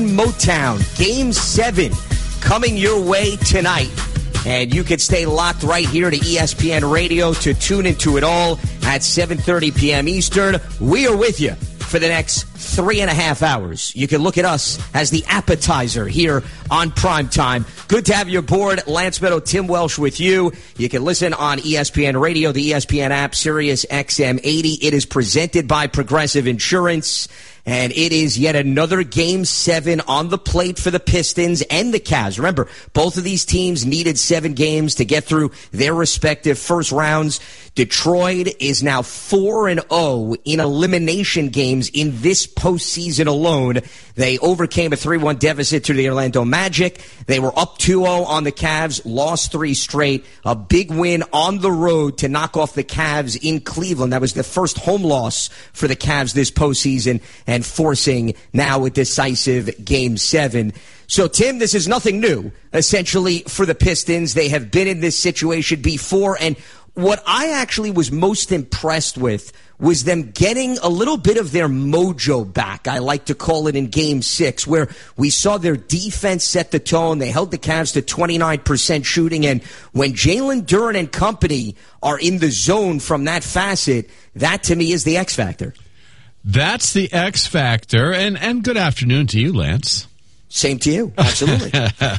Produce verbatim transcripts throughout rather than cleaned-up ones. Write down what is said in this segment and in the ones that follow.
Motown, Game seven, coming your way tonight. And you can stay locked right here to E S P N Radio to tune into it all at seven thirty p.m. Eastern. We are with you for the next three and a half hours. You can look at us as the appetizer here on Primetime. Good to have you aboard. Lance Meadow, Tim Welsh with you. You can listen on E S P N Radio, the E S P N app, Sirius X M eighty. It is presented by Progressive Insurance. And it is yet another Game seven on the plate for the Pistons and the Cavs. Remember, both of these teams needed seven games to get through their respective first rounds. Detroit is now four and oh in elimination games in this postseason alone. They overcame a three one deficit to the Orlando Magic. They were up two oh on the Cavs, lost three straight. A big win on the road to knock off the Cavs in Cleveland. That was the first home loss for the Cavs this postseason, and forcing now a decisive Game seven. So, Tim, this is nothing new, essentially, for the Pistons. They have been in this situation before, and what I actually was most impressed with was them getting a little bit of their mojo back, I like to call it, in Game six, where we saw their defense set the tone. They held the Cavs to twenty-nine percent shooting, and when Jalen Duren and company are in the zone from that facet, that to me is the X factor. That's the X factor, and, and good afternoon to you, Lance. Same to you. Absolutely.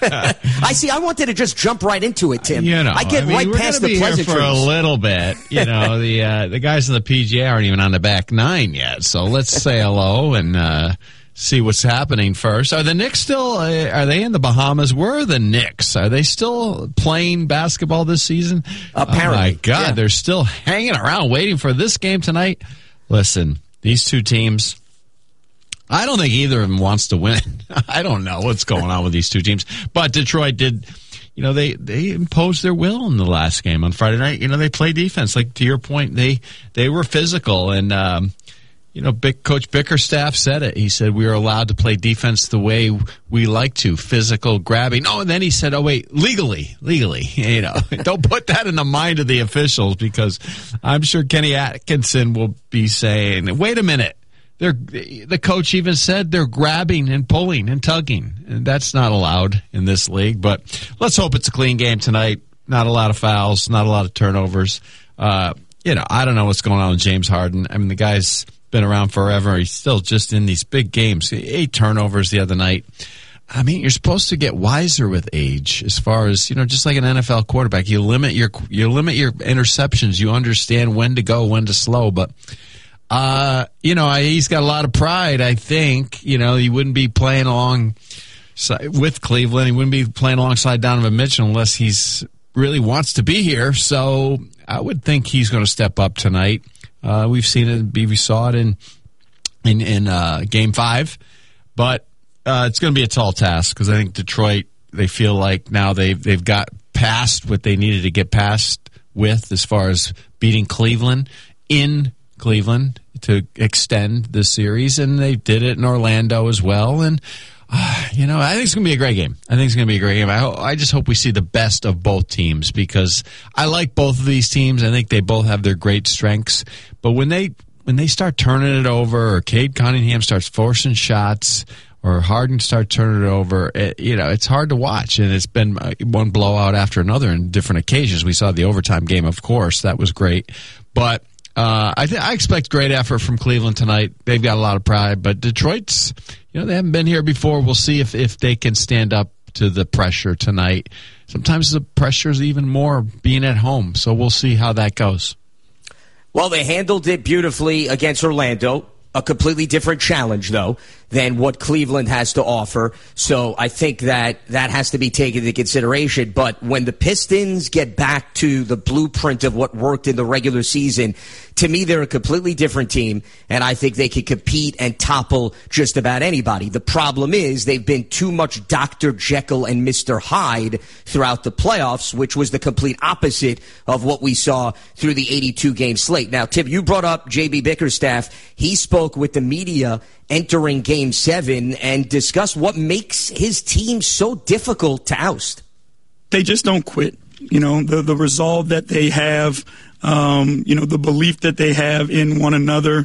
I see. I wanted to just jump right into it, Tim. You know, I get I mean, right we're past be the pleasantries. Here for a little bit. You know, the uh, the guys in the P G A aren't even on the back nine yet. So let's say hello and uh, see what's happening first. Are the Knicks still? Uh, are they in the Bahamas? Where are the Knicks? Are they still playing basketball this season? Apparently. Oh my God, yeah. They're still hanging around waiting for this game tonight. Listen, these two teams. I don't think either of them wants to win. I don't know what's going on with these two teams. But Detroit did, you know, they, they imposed their will in the last game on Friday night. You know, they played defense. Like, to your point, they they were physical. And, um, you know, Bick, Coach Bickerstaff said it. He said, we are allowed to play defense the way we like to, physical, grabbing. Oh, and then he said, oh, wait, legally, legally. You know, don't put that in the mind of the officials, because I'm sure Kenny Atkinson will be saying, wait a minute. They're, the coach even said they're grabbing and pulling and tugging, and that's not allowed in this league. But let's hope it's a clean game tonight. Not a lot of fouls, not a lot of turnovers. Uh, you know, I don't know what's going on with James Harden. I mean, the guy's been around forever. He's still just in these big games. Eight turnovers the other night. I mean, you're supposed to get wiser with age, as far as, you know, just like an N F L quarterback. You limit your you limit your interceptions. You understand when to go, when to slow, but. Uh, you know, he's got a lot of pride, I think. You know, he wouldn't be playing along with Cleveland. He wouldn't be playing alongside Donovan Mitchell unless he's really wants to be here. So I would think he's going to step up tonight. Uh, we've seen it. We saw it in in, in uh, Game five. But uh, it's going to be a tall task, because I think Detroit, they feel like now they've, they've got past what they needed to get past with, as far as beating Cleveland in Cleveland to extend the series, and they did it in Orlando as well. And uh, you know, I think it's going to be a great game. I think it's going to be a great game. I, ho- I just hope we see the best of both teams, because I like both of these teams. I think they both have their great strengths. But when they when they start turning it over, or Cade Cunningham starts forcing shots, or Harden start turning it over, it, you know, it's hard to watch. And it's been one blowout after another in different occasions. We saw the overtime game, of course. That was great. But Uh, I, th- I expect great effort from Cleveland tonight. They've got a lot of pride, but Detroit's, you know, they haven't been here before. We'll see if, if they can stand up to the pressure tonight. Sometimes the pressure is even more being at home, so we'll see how that goes. Well, they handled it beautifully against Orlando. A completely different challenge, though, than what Cleveland has to offer. So I think that that has to be taken into consideration. But when the Pistons get back to the blueprint of what worked in the regular season, to me, they're a completely different team, and I think they can compete and topple just about anybody. The problem is they've been too much Doctor Jekyll and Mister Hyde throughout the playoffs, which was the complete opposite of what we saw through the eighty-two game slate. Now, Tim, you brought up J B Bickerstaff. He spoke with the media entering Game seven and discussed what makes his team so difficult to oust. They just don't quit. You know, the, the resolve that they have, um, you know, the belief that they have in one another.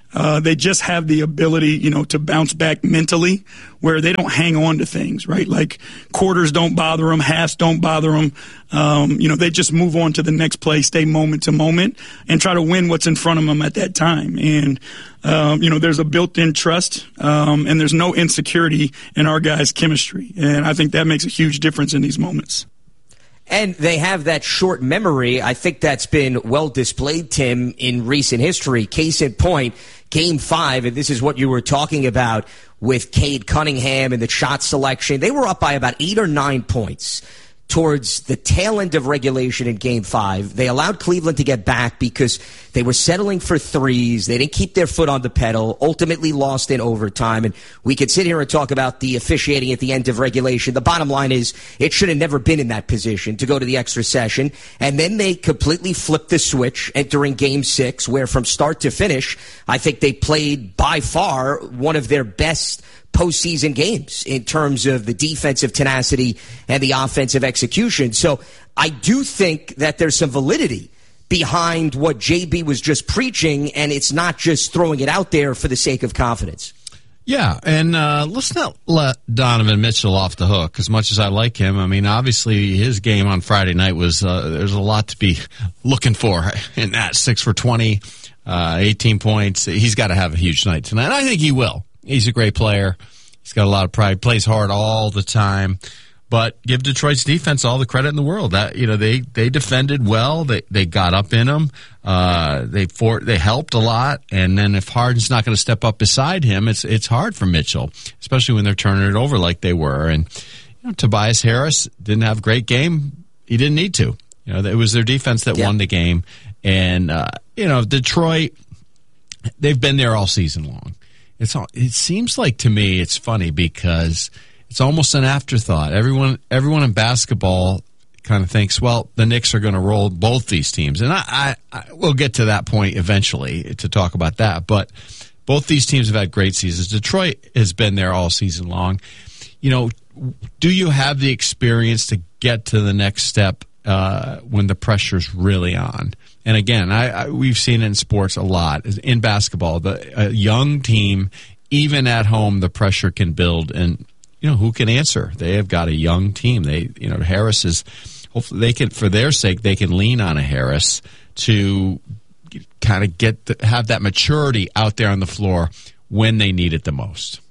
Uh, they just have the ability, you know, to bounce back mentally where they don't hang on to things, right? Like quarters don't bother them, halves don't bother them. Um, you know, they just move on to the next play, stay moment to moment, and try to win what's in front of them at that time. And, um, you know, there's a built-in trust, um, and there's no insecurity in our guys' chemistry. And I think that makes a huge difference in these moments. And they have that short memory. I think that's been well displayed, Tim, in recent history. Case in point, Game five, and this is what you were talking about with Cade Cunningham and the shot selection. They were up by about eight or nine points towards the tail end of regulation in Game five. They allowed Cleveland to get back because they were settling for threes. They didn't keep their foot on the pedal, ultimately lost in overtime. And we could sit here and talk about the officiating at the end of regulation. The bottom line is it should have never been in that position to go to the extra session. And then they completely flipped the switch entering Game six, where from start to finish, I think they played by far one of their best postseason games in terms of the defensive tenacity and the offensive execution. So I do think that there's some validity behind what J B was just preaching, and it's not just throwing it out there for the sake of confidence. Yeah, and uh, let's not let Donovan Mitchell off the hook. As much as I like him, I mean, obviously his game on Friday night was uh, there's a lot to be looking for in that. Six for twenty, uh, eighteen points. He's got to have a huge night tonight. And I think he will. He's a great player. He's got a lot of pride. Plays hard all the time. But give Detroit's defense all the credit in the world. That you know they, they defended well. They they got up in them. Uh, they for, they helped a lot. And then if Harden's not going to step up beside him, it's it's hard for Mitchell, especially when they're turning it over like they were. And you know, Tobias Harris didn't have a great game. He didn't need to. You know, it was their defense that yeah. won the game. And uh, you know, Detroit, they've been there all season long. It's all, it seems like to me it's funny because it's almost an afterthought. Everyone everyone in basketball kind of thinks, well, the Knicks are going to roll both these teams. And I, I, I we'll get to that point eventually to talk about that. But both these teams have had great seasons. Detroit has been there all season long. You know, do you have the experience to get to the next step uh, when the pressure's really on? And again, I, I, we've seen it in sports a lot. In basketball, the a young team, even at home, the pressure can build. And, you know, who can answer? They have got a young team. They, you know, Harris is, hopefully they can, for their sake, they can lean on a Harris to kind of get, the, have that maturity out there on the floor when they need it the most.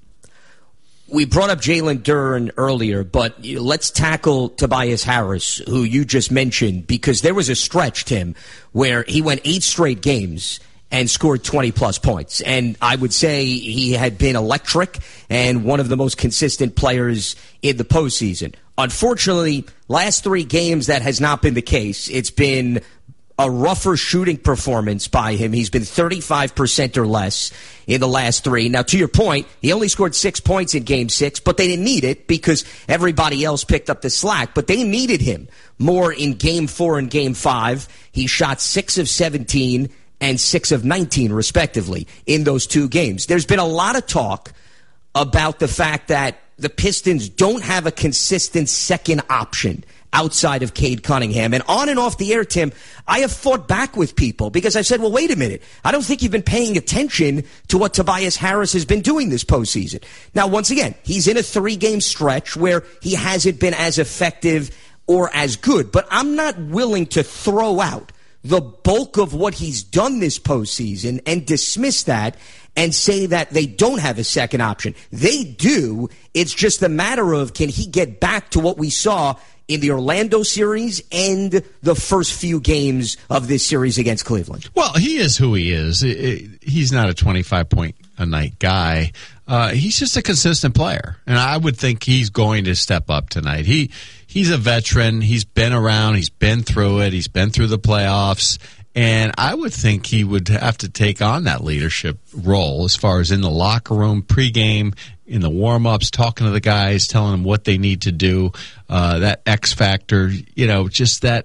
We brought up Jalen Duren earlier, but let's tackle Tobias Harris, who you just mentioned, because there was a stretch, Tim, where he went eight straight games and scored twenty-plus points. And I would say he had been electric and one of the most consistent players in the postseason. Unfortunately, last three games, that has not been the case. It's been a rougher shooting performance by him. He's been thirty-five percent or less in the last three. Now, to your point, he only scored six points in Game six, but they didn't need it because everybody else picked up the slack. But they needed him more in Game four and Game five. He shot six of seventeen and six of nineteen, respectively, in those two games. There's been a lot of talk about the fact that the Pistons don't have a consistent second option outside of Cade Cunningham. And on and off the air, Tim, I have fought back with people because I said, well, wait a minute. I don't think you've been paying attention to what Tobias Harris has been doing this postseason. Now, once again, he's in a three-game stretch where he hasn't been as effective or as good. But I'm not willing to throw out the bulk of what he's done this postseason and dismiss that and say that they don't have a second option. They do. It's just a matter of, can he get back to what we saw in the Orlando series and the first few games of this series against Cleveland? Well, he is who he is. He's not a twenty-five point a night guy. Uh, he's just a consistent player, and I would think he's going to step up tonight. He he's a veteran. He's been around. He's been through it. He's been through the playoffs, and I would think he would have to take on that leadership role as far as in the locker room, pregame, in the warm-ups, talking to the guys, telling them what they need to do, uh, that X factor, you know, just that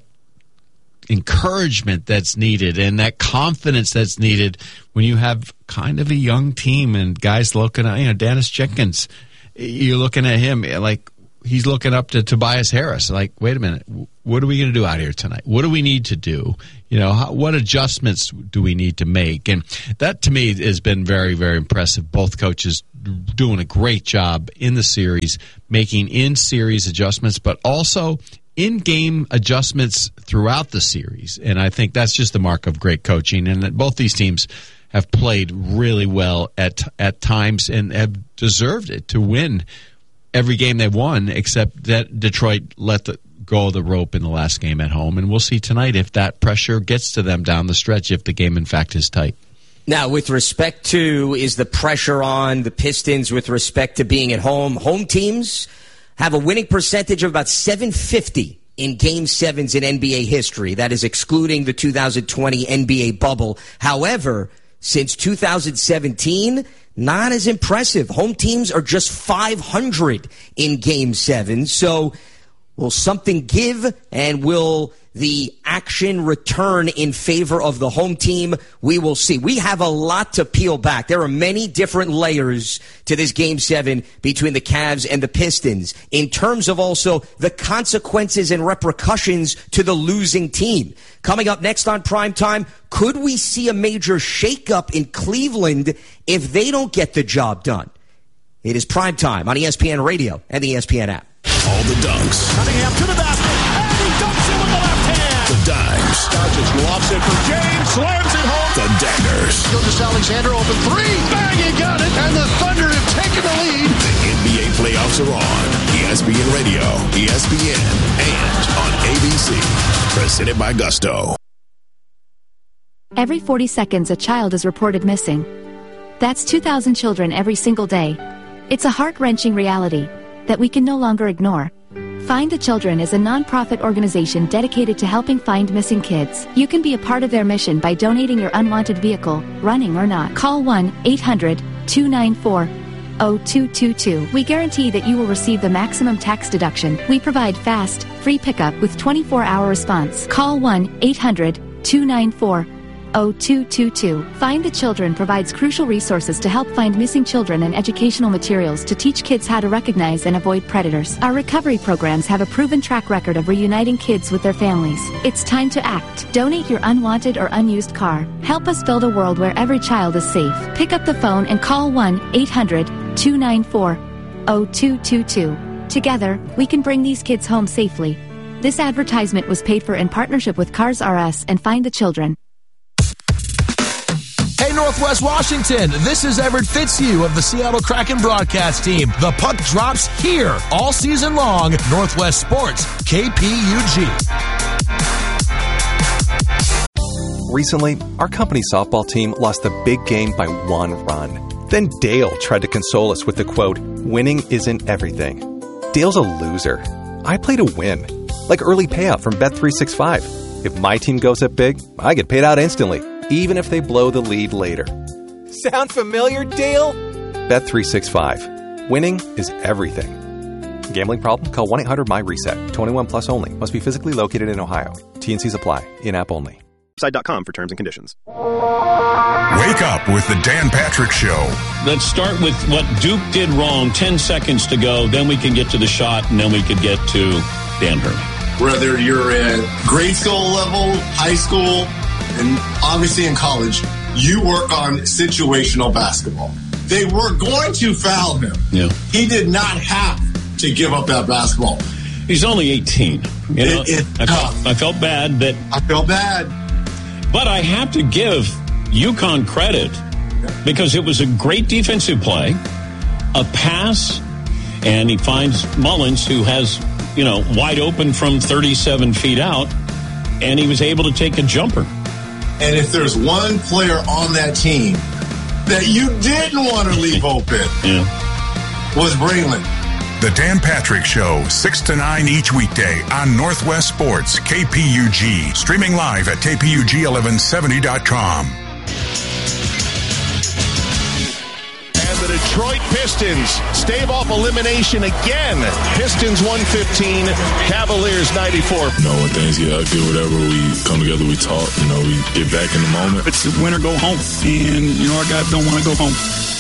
encouragement that's needed and that confidence that's needed when you have kind of a young team and guys looking at, you know, Dennis Jenkins, you're looking at him like he's looking up to Tobias Harris. Like, wait a minute, what are we going to do out here tonight? What do we need to do? You know, how, what adjustments do we need to make? And that, to me, has been very, very impressive. Both coaches doing a great job in the series, making in-series adjustments, but also in-game adjustments throughout the series. And I think that's just the mark of great coaching. And that both these teams have played really well at at times and have deserved it to win every game they've won, except that Detroit let the, go of the rope in the last game at home. And we'll see tonight if that pressure gets to them down the stretch, if the game, in fact, is tight. Now, with respect to, is the pressure on the Pistons with respect to being at home? Home teams have a winning percentage of about seven fifty in Game sevens in N B A history. That is excluding the two thousand twenty N B A bubble. However, since two thousand seventeen, not as impressive. Home teams are just five hundred in Game seven. So will something give, and will the action return in favor of the home team? We will see. We have a lot to peel back. There are many different layers to this Game seven between the Cavs and the Pistons in terms of also the consequences and repercussions to the losing team. Coming up next on Primetime, could we see a major shakeup in Cleveland if they don't get the job done? It is Primetime on E S P N Radio and the E S P N app. All the dunks. Cunningham to the basket, and he dunks it with the left hand. The dimes. Doncic lofts it for James, slams it home. The dangers. Gilgeous Alexander open three, bang, he got it, and the Thunder have taken the lead. The N B A playoffs are on. E S P N Radio, E S P N, and on A B C. Presented by Gusto. Every forty seconds, a child is reported missing. That's two thousand children every single day. It's a heart-wrenching reality that we can no longer ignore. Find the Children is a non-profit organization dedicated to helping find missing kids. You can be a part of their mission by donating your unwanted vehicle, running or not. Call one eight hundred two nine four zero two two two. We guarantee that you will receive the maximum tax deduction. We provide fast, free pickup with twenty-four hour response. Call one eight hundred two nine four zero two two two. Find the Children provides crucial resources to help find missing children and educational materials to teach kids how to recognize and avoid predators. Our recovery programs have a proven track record of reuniting kids with their families. It's time to act. Donate your unwanted or unused car. Help us build a world where every child is safe. Pick up the phone and call one eight hundred two nine four zero two two two. Together, we can bring these kids home safely. This advertisement was paid for in partnership with Cars R Us and Find the Children. Hey, Northwest Washington, this is Everett Fitzhugh of the Seattle Kraken broadcast team. The puck drops here all season long. Northwest Sports, K P U G. Recently, our company softball team lost a big game by one run. Then Dale tried to console us with the quote, "Winning isn't everything." Dale's a loser. I play to win. Like early payout from Bet three sixty-five. If my team goes up big, I get paid out instantly, even if they blow the lead later. Sound familiar, Dale? Bet three sixty-five. Winning is everything. Gambling problem? Call one eight hundred M Y reset. twenty-one plus only. Must be physically located in Ohio. T N Cs apply. In-app only. Site dot com for terms and conditions. Wake up with the Dan Patrick Show. Let's start with what Duke did wrong. Ten seconds to go. Then we can get to the shot, and then we could get to Dan Hurley. Whether you're at grade school level, high school, and obviously in college, you work on situational basketball. They were going to foul him. Yeah. He did not have to give up that basketball. He's only eighteen. You know, it, it, I, felt, I felt bad that... I felt bad. But I have to give UConn credit because it was a great defensive play, a pass, and he finds Mullins, who has, you know, wide open from thirty-seven feet out, and he was able to take a jumper. And if there's one player on that team that you didn't want to leave open, yeah. was Braylon. The Dan Patrick Show, six to nine each weekday on Northwest Sports, K P U G. Streaming live at K P U G eleven seventy dot com. And the Detroit Pistons stave off elimination again. Pistons one fifteen, Cavaliers ninety-four. You know, when things get ugly or whatever, we come together, we talk, you know, we get back in the moment. It's win or go home. And, you know, our guys don't want to go home.